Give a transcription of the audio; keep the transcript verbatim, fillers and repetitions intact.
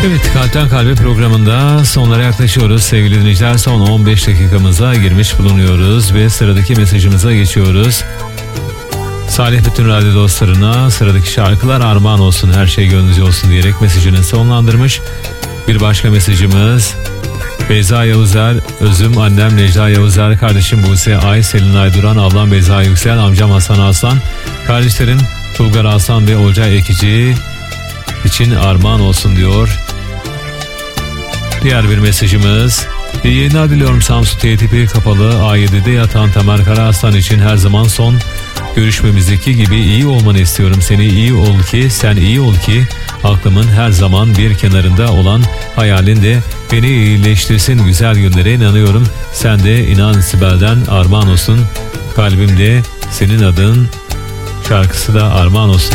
Evet, Kalpten Kalbe programında sonlara yaklaşıyoruz sevgili dinleyiciler. Son on beş dakikamıza girmiş bulunuyoruz ve sıradaki mesajımıza geçiyoruz. Salih bütün radyo dostlarına sıradaki şarkılar armağan olsun, her şey gönlünüzce olsun diyerek mesajını sonlandırmış. Bir başka mesajımız Beyza Yavuzer, özüm annem Necla Yavuzer, kardeşim Buse Ay, Selin Ayduran, ablam Beyza Yüksel, amcam Hasan Aslan, kardeşlerim Tulgar Aslan ve Olcay Ekici için armağan olsun diyor. Diğer bir mesajımız: İyi yayınlar diliyorum Samsun T T P kapalı A yedi'de yatan Tamer Karaaslan için her zaman son görüşmemizdeki gibi iyi olmanı istiyorum. Seni iyi ol ki, sen iyi ol ki aklımın her zaman bir kenarında olan hayalin de beni iyileştirsin, güzel günlere inanıyorum. Sen de inan Sibel'den armağan olsun. Kalbimde senin adın şarkısı da armağan olsun.